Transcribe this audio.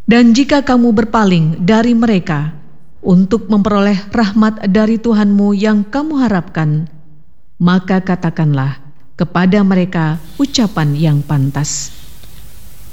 Dan jika kamu berpaling dari mereka untuk memperoleh rahmat dari Tuhanmu yang kamu harapkan, maka katakanlah kepada mereka ucapan yang pantas.